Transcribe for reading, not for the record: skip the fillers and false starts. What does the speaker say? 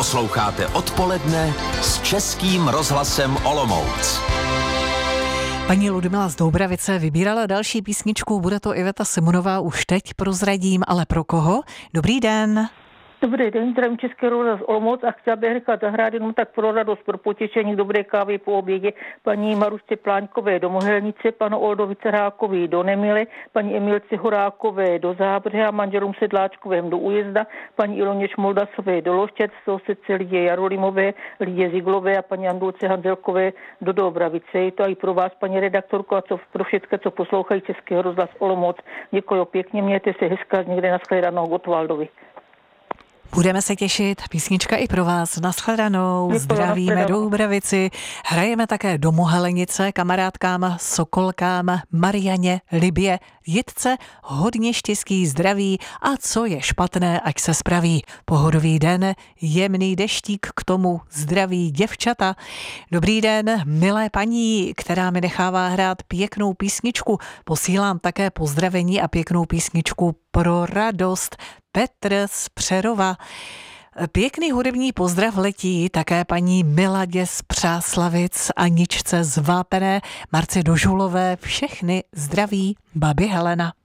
Posloucháte Odpoledne s Českým rozhlasem Olomouc. Paní Ludmila z Doubravice vybírala další písničku, bude to Iveta Simonová, už teď prozradím, ale pro koho? Dobrý den. Dobrý den, zdravím Český rozhlas Olomouc a chtěla bych zahrát jenom tak pro radost, pro potěšení dobré kávy po obědě paní Marušce Pláňkové do Mohelnice, panu Oldovi Cerákovi do Nemily, paní Emilce Horákové do Zábřeha, manželům Sedláčkovým do Újezda, paní Iloně Šmoldasové do Loštěc, sousedce Lidě Jarolimové, Lidě Ziglové a paní Andulce Hanzelkové do Doubravice. Je to i pro vás, paní redaktorko, a pro všechny, co poslouchají Český rozhlas Olomouc. Děkuji pěkně, mějte se hezká, někde nashledanou, Gotwaldovi. Budeme se těšit, písnička i pro vás. Nashledanou, zdravíme Doubravici. Hrajeme také do Mohelenice, kamarádkám, Sokolkám, Marianě, Libě, Jitce, hodně štěstí, zdraví a co je špatné, ať se spraví. Pohodový den, jemný deštík, k tomu zdraví děvčata. Dobrý den, milé paní, která mi nechává hrát pěknou písničku. Posílám také pozdravení a pěknou písničku pro radost. Petr z Přerova. Pěkný hudební pozdrav letí také paní Miladě z Přáslavic, Aničce z Vápené, Marce Dožulové, všechny zdraví babi Helena.